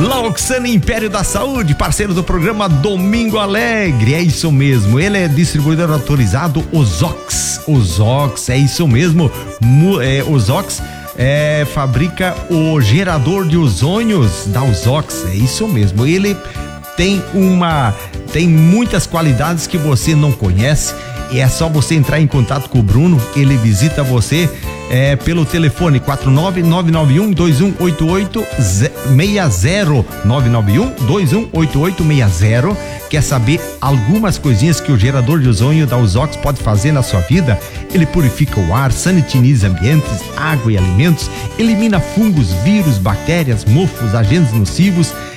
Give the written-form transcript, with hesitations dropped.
Lauxane Império da Saúde, parceiro do programa Domingo Alegre, é isso mesmo, ele é distribuidor autorizado Ozox, é isso mesmo, Ozox fabrica o gerador de ozônios da Ozox, é isso mesmo, ele tem muitas qualidades que você não conhece, e é só você entrar em contato com o Bruno, ele visita você pelo telefone 49991218860, 991218860. Quer saber algumas coisinhas que o gerador de ozônio da Ozox pode fazer na sua vida? Ele purifica o ar, sanitiza ambientes, água e alimentos, elimina fungos, vírus, bactérias, mofos, agentes nocivos,